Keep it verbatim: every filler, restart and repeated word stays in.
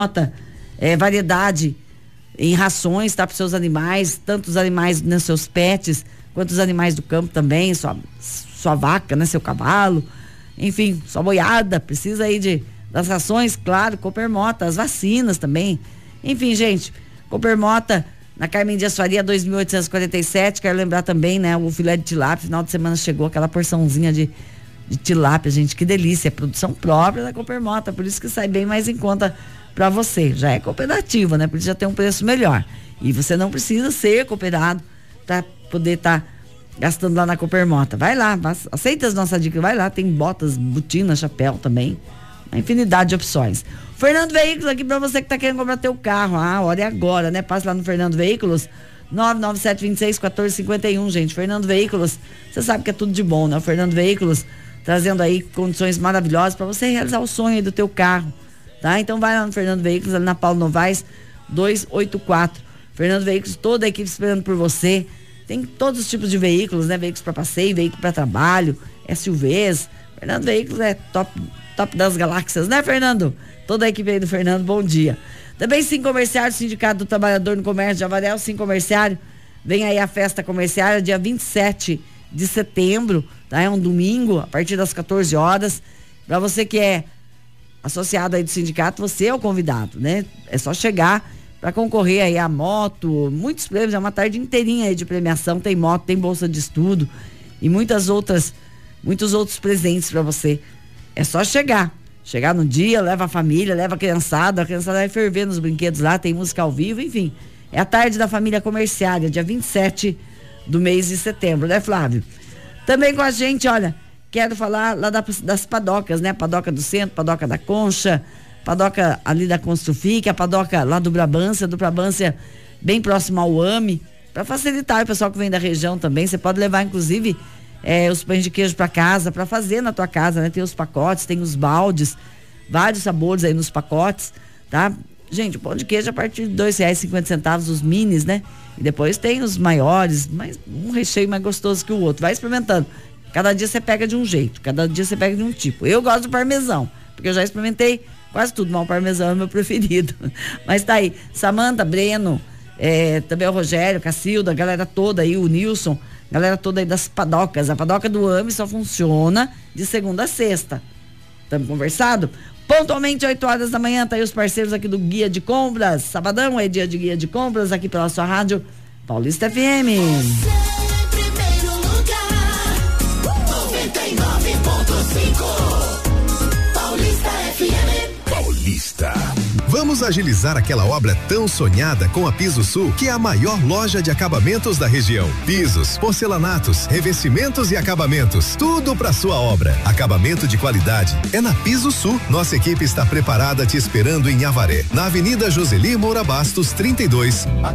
nota, é, variedade em rações, tá, para os seus animais, tanto os animais, né, seus pets, quanto os animais do campo também, sua, sua vaca, né, seu cavalo, enfim, sua boiada, precisa aí de, das rações, claro, Coopermota, as vacinas também, enfim, gente, Coopermota, na Carmen Dias Faria, dois mil oitocentos e quarenta e sete, quero lembrar também, né, o filé de tilápia, final de semana chegou aquela porçãozinha de, de tilápia, gente, que delícia, é produção própria da Coopermota, por isso que sai bem mais em conta para você, já é cooperativa, né, por isso já tem um preço melhor, e você não precisa ser cooperado para poder estar tá gastando lá na Coopermota, vai lá, aceita as nossas dicas, vai lá, tem botas, botina, chapéu também, uma infinidade de opções. Fernando Veículos, aqui para você que tá querendo comprar teu carro, ah, hora é agora, né, passa lá no Fernando Veículos, nove nove sete, dois seis, um quatro cinco um, gente, Fernando Veículos, você sabe que é tudo de bom, né, o Fernando Veículos trazendo aí condições maravilhosas para você realizar o sonho aí do teu carro, tá? Então vai lá no Fernando Veículos, ali na Paulo Novaes, duzentos e oitenta e quatro, Fernando Veículos, toda a equipe esperando por você, tem todos os tipos de veículos, né, veículos para passeio, veículo para trabalho, S U Vs, Fernando Veículos é top, top das galáxias, né, Fernando? Toda a equipe aí do Fernando, bom dia. Também Sim Comerciário, Sindicato do Trabalhador no Comércio de Avaré, Sim Comerciário, vem aí a festa comerciária, dia vinte e sete de setembro, tá? É um domingo, a partir das quatorze horas, para você que é associado aí do sindicato, você é o convidado, né? É só chegar para concorrer aí a moto, muitos prêmios, é uma tarde inteirinha aí de premiação, tem moto, tem bolsa de estudo e muitas outras, muitos outros presentes para você. É só chegar. Chegar no dia, leva a família, leva a criançada, a criançada vai ferver nos brinquedos lá, tem música ao vivo, enfim. É a tarde da família comerciária, dia vinte e sete do mês de setembro, né, Flávio? Também com a gente, olha, quero falar lá da, das padocas, né? Padoca do Centro, Padoca da Concha, padoca ali da Construfic, a padoca lá do Brabância, do Brabância bem próximo ao AME, para facilitar o pessoal que vem da região também, você pode levar inclusive É, os pães de queijo para casa, para fazer na tua casa, né? Tem os pacotes, tem os baldes, vários sabores aí nos pacotes, tá? Gente, o pão de queijo a partir de dois reais e cinquenta centavos, os minis, né? E depois tem os maiores, mas um recheio mais gostoso que o outro. Vai experimentando. Cada dia você pega de um jeito, cada dia você pega de um tipo. Eu gosto do parmesão, porque eu já experimentei quase tudo, mas o parmesão é o meu preferido. Mas tá aí, Samanta, Breno, é, também o Rogério, Cacilda, a galera toda aí, o Nilson, galera toda aí das padocas. A padoca do AME só funciona de segunda a sexta. Estamos conversado? Pontualmente oito horas da manhã, tá aí os parceiros aqui do Guia de Compras. Sabadão é dia de Guia de Compras aqui pela sua rádio Paulista F M. Primeiro lugar, noventa e nove ponto cinco. Paulista F M. Paulista. Vamos agilizar aquela obra tão sonhada com a Piso Sul, que é a maior loja de acabamentos da região. Pisos, porcelanatos, revestimentos e acabamentos, tudo para sua obra. Acabamento de qualidade é na Piso Sul. Nossa equipe está preparada te esperando em Avaré, na Avenida Joseli Moura Bastos trinta e dois.